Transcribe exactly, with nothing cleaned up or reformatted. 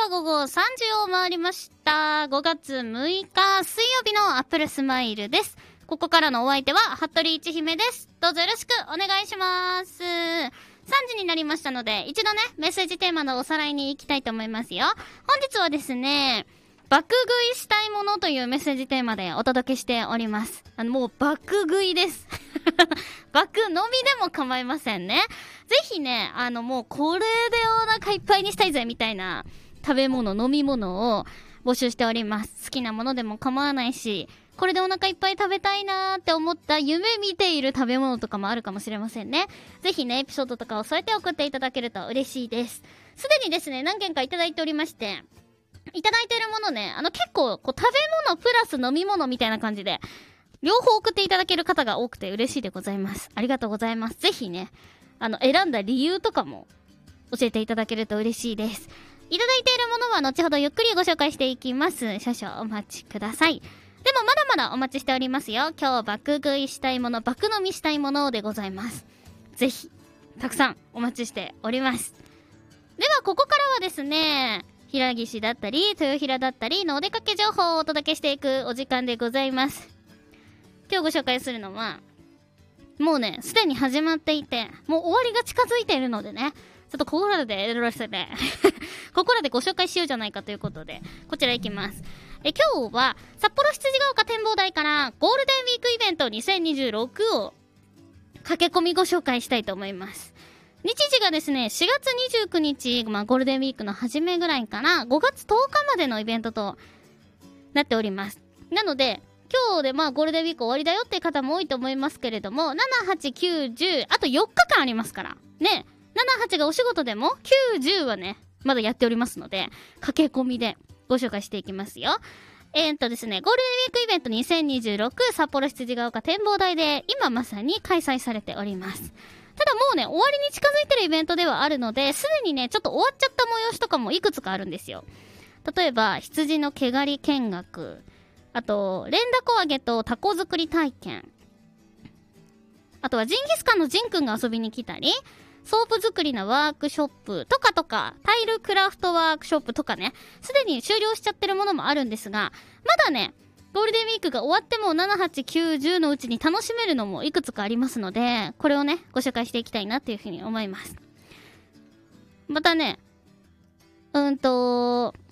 は午後さんじを回りました。ごがつむいか水曜日のアップルスマイルです。ここからのお相手は服部一姫です。どうぞよろしくお願いします。さんじになりましたので、一度ねメッセージテーマのおさらいに行きたいと思いますよ。本日はですね、爆食いしたいものというメッセージテーマでお届けしております。あのもう爆食いです爆飲みでも構いませんね。ぜひね、あのもうこれでお腹いっぱいにしたいぜみたいな食べ物飲み物を募集しております。好きなものでも構わないし、これでお腹いっぱい食べたいなーって思った夢見ている食べ物とかもあるかもしれませんね。ぜひねエピソードとかを添えて送っていただけると嬉しいです。すでにですね何件かいただいておりまして、いただいているものね、あの結構こう食べ物プラス飲み物みたいな感じで両方送っていただける方が多くて嬉しいでございます。ありがとうございます。ぜひね、あの選んだ理由とかも教えていただけると嬉しいです。いただいているものは後ほどゆっくりご紹介していきます。少々お待ちください。でもまだまだお待ちしておりますよ。今日爆食いしたいもの、爆飲みしたいものでございます。ぜひたくさんお待ちしております。ではここからはですね、平岸だったり豊平だったりのお出かけ情報をお届けしていくお時間でございます。今日ご紹介するのはもうねすでに始まっていて、もう終わりが近づいているのでね、ちょっとここらでここらでご紹介しようじゃないかということで、こちらいきます。え今日は札幌羊ヶ丘展望台からゴールデンウィークイベントにせんにじゅうろくを駆け込みご紹介したいと思います。日時がですねしがつにじゅうくにち、まあ、ゴールデンウィークの初めぐらいからごがつとおかまでのイベントとなっております。なので今日でまあゴールデンウィーク終わりだよっていう方も多いと思いますけれども、なな、はち、きゅう、じゅうあとよっかかんありますからね。なな、はちがお仕事でもきゅう、じゅうはねまだやっておりますので、駆け込みでご紹介していきますよ。えーっとですねゴールデンウィークイベントにせんにじゅうろく札幌羊ヶ丘展望台で今まさに開催されております。ただもうね終わりに近づいてるイベントではあるので、すでにねちょっと終わっちゃった催しとかもいくつかあるんですよ。例えば羊の毛刈り見学、あとレンダコ揚げとタコ作り体験、あとはジンギスカンのジンくんが遊びに来たり、ソープ作りのワークショップとかとか、タイルクラフトワークショップとかね、すでに終了しちゃってるものもあるんですが、まだねゴールデンウィークが終わってもなな、はち、きゅう、じゅうのうちに楽しめるのもいくつかありますので、これをねご紹介していきたいなっていうふうに思います。またねうんと